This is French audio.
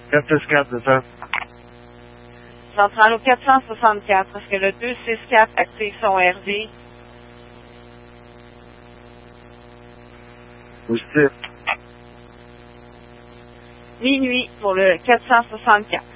4 plus 4, c'est ça? Centrale au 464, est-ce que le 264 active son RD? Positif. Minuit pour le 464.